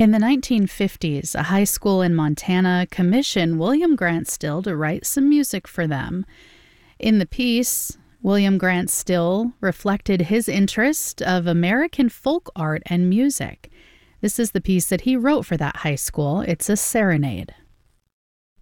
In the 1950s, a high school in Montana commissioned William Grant Still to write some music for them. In the piece, William Grant Still reflected his interest of American folk art and music. This is the piece that he wrote for that high school. It's a serenade.